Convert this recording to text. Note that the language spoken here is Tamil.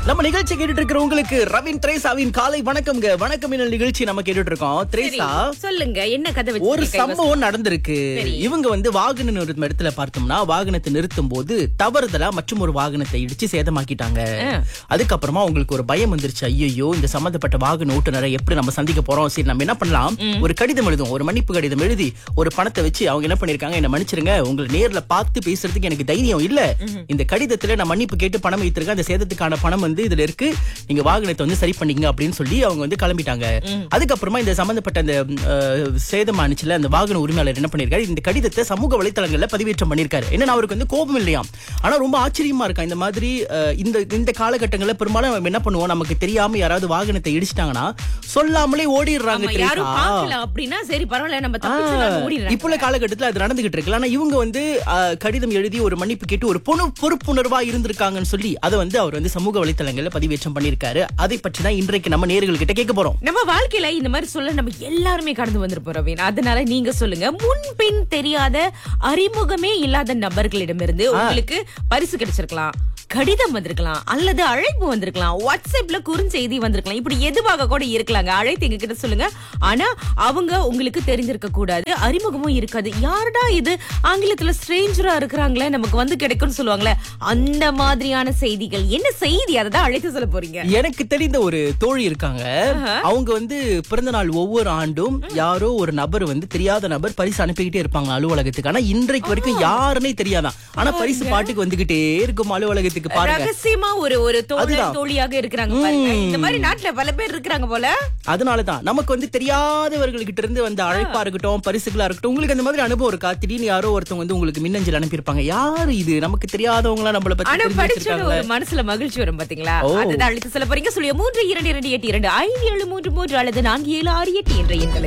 நம்ம நிகழ்ச்சி கேட்டுட்டு இருக்கிற உங்களுக்கு ரவின் திரேசாவின் காலை வணக்கம்ங்க. வணக்கம் என்ன நிகழ்ச்சி நம்ம கேட்டுட்டு இருக்கோம். திரேசா, சொல்லுங்க, என்ன கதை ஒரு வச்சு சம்பவம் நடந்திருக்கு. இவங்க வாகன நிறுத்தும் இடத்துல பார்த்தோம்னா வாகனத்தை நிறுத்தும் போது தவறுதலா மற்றும் ஒரு வாகனத்தை இடிச்சு சேதமாக்கிட்டாங்க. அதுக்கப்புறமா உங்களுக்கு ஒரு பயம் வந்துருச்சு. ஐயோ, இந்த சம்பந்தப்பட்ட வாகன ஓட்டுநரை எப்படி நம்ம சந்திக்க போறோம்? சரி, நம்ம என்ன பண்ணலாம், ஒரு கடிதம் எழுதும், ஒரு மன்னிப்பு கடிதம் எழுதி ஒரு பணத்தை வச்சு அவங்க என்ன பண்ணிருக்காங்க, என்ன மன்னிச்சிருங்க, உங்களை நேர்ல பார்த்து பேசுறதுக்கு எனக்கு தைரியம் இல்ல, இந்த கடிதத்துல நான் மன்னிப்பு கேட்டு பணம் வைத்திருக்கேன், அந்த சேதத்துக்கான பணம் இதுல இருக்கு, நீங்க வாகனத்தை சரி பண்ணீங்க அப்படின்னு சொல்லி அவங்க கிளம்பிட்டாங்க. அதுக்கப்புறமா இந்த சம்பந்தப்பட்ட அந்த சேதமானுச்சுல அந்த வாகன உரிமையாளர் என்ன பண்ணிருக்காரு, இந்த கடிதத்தை சமூக வலைத்தளங்கள்ல பதிவேற்றம் பண்ணிருக்காரு. என்ன, அவருக்கு கோபம் இல்லையாம், ஆனா ரொம்ப ஆச்சரியமா இருக்கா. இந்த மாதிரி இந்த காலகட்டங்கள்ல பெரும்பாலும் நம்ம என்ன பண்ணுவோம், நமக்கு தெரியாம யாராவது வாகனத்தை இடிச்சிட்டாங்கன்னா சொல்லாமலே ஓடிடுறாங்க. அப்படின்னா சரி பரவாயில்ல, நம்ம தப்பிச்சலாம் ஓடிடுறோம். இப்போ உள்ள காலகட்டத்துல அது நடந்துகிட்டு இருக்கு. ஆனா இவங்க கடிதம் எழுதி ஒரு மன்னிப்பு கேட்டு ஒரு பொறுப்புணர்வா இருந்திருக்காங்கன்னு சொல்லி அதை அவர் சமூக வலைத்தளங்கள்ல பதிவேற்றம் பண்ணிருக்காரு. அதை பற்றி தான் இன்றைக்கு நம்ம நேயர்கள் கிட்ட கேட்க போறோம். நம்ம வாழ்க்கையில இந்த மாதிரி சொல்ல நம்ம எல்லாருமே கடந்து வந்திருப்போம். அதனால நீங்க சொல்லுங்க, முன்பின் தெரியாத அறிமுகமே இல்லாத நபர்களிடமிருந்து உங்களுக்கு பரிசு கிடைச்சிருக்கலாம், கடிதம் வந்திருக்கலாம், அல்லது அழைப்பு வந்திருக்கலாம், வாட்ஸ்அப்ல குறுஞ்செய்தி வந்திருக்கலாம், இப்படி எதுவாக கூட இருக்கலாங்க. அழைத்து எங்க கிட்ட சொல்லுங்க. ஆனா அவங்க உங்களுக்கு தெரிஞ்சிருக்க கூடாது, அறிமுகமும் இருக்காது. யாருடா இது, ஆங்கிலத்துல ஸ்ட்ரேஞ்சரா இருக்கிறாங்களே, நமக்கு கிடைக்கும்னு சொல்லுவாங்களே, அந்த மாதிரியான செய்திகள். என்ன செய்தி, அதை தான் அழைத்து சொல்ல போறீங்க. எனக்கு தெரிந்த ஒரு தோழி இருக்காங்க. அவங்க பிறந்த நாள் ஒவ்வொரு ஆண்டும் யாரோ ஒரு நபர் தெரியாத நபர் பரிசு அனுப்பிக்கிட்டே இருப்பாங்க அலுவலகத்துக்கு. ஆனா இன்றைக்கு வரைக்கும் யாருன்னே தெரியாதான். ஆனா பரிசு பாட்டுக்கு வந்துகிட்டே இருக்கும் அலுவலகத்துக்கு. ரகசியமா ஒரு தோழியாக இருக்கிறாங்க பாருங்க. இந்த மாதிரி நாட்டுல பல பேர் இருக்கிறாங்க போல. அதனாலதான் நமக்கு தெரியாதவர்கள்கிட்ட இருந்து வந்த அழைப்பா இருக்கட்டும், பரிசுகளா இருக்கட்டும், உங்களுக்கு அந்த மாதிரி அனுபவம் இருக்கா? திடீர்னு யாரோ ஒருத்தவங்க உங்களுக்கு மின்னஞ்சல் அனுப்பியிருப்பாங்க, யாரு இது, நமக்கு தெரியாதவங்களா நம்மள பத்தி மனசுல மகிழ்ச்சி வரும் பாத்தீங்களா? அதுதான் அழைத்து சொல்ல போறீங்க. 322282573 அல்லது 4768 என்ற எண்களை